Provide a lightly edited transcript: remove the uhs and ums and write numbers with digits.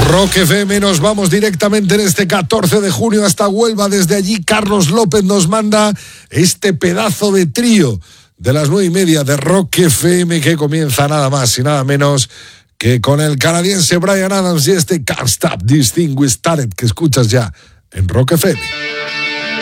Rock FM, nos vamos directamente en este 14 de junio hasta Huelva. Desde allí Carlos López nos manda este pedazo de trío de las 9:30 de Rock FM, que comienza nada más y nada menos que con el canadiense Bryan Adams y este Can't Stop This Thing We Started, que escuchas ya en Rock FM.